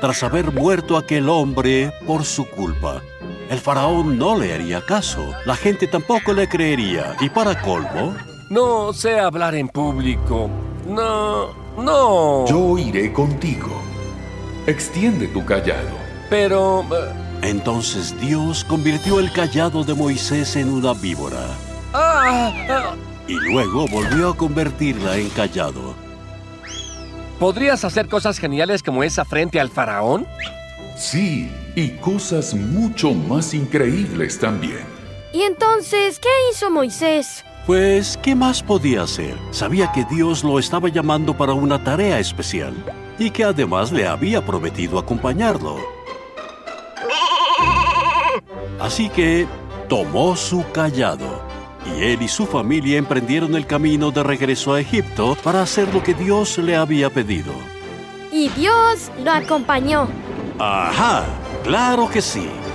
tras haber muerto aquel hombre por su culpa. El faraón no le haría caso, la gente tampoco le creería, y para colmo... No sé hablar en público. No. Yo iré contigo. Extiende tu callado. Pero... Entonces Dios convirtió el cayado de Moisés en una víbora. Y luego volvió a convertirla en cayado. ¿Podrías hacer cosas geniales como esa frente al faraón? Sí, y cosas mucho más increíbles también. ¿Y entonces qué hizo Moisés? Pues, ¿qué más podía hacer? Sabía que Dios lo estaba llamando para una tarea especial y que además le había prometido acompañarlo. Así que tomó su cayado y él y su familia emprendieron el camino de regreso a Egipto para hacer lo que Dios le había pedido. Y Dios lo acompañó. ¡Ajá! ¡Claro que sí!